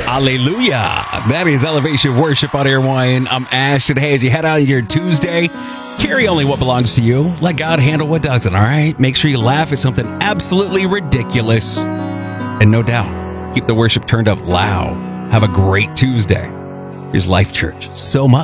Hallelujah. That is Elevation Worship on Air Hawaiian. I'm Ashton. Hey, as you head out of your Tuesday, carry only what belongs to you. Let God handle what doesn't, all right? Make sure you laugh at something absolutely ridiculous. And no doubt, keep the worship turned up loud. Have a great Tuesday. Here's Life Church. So much.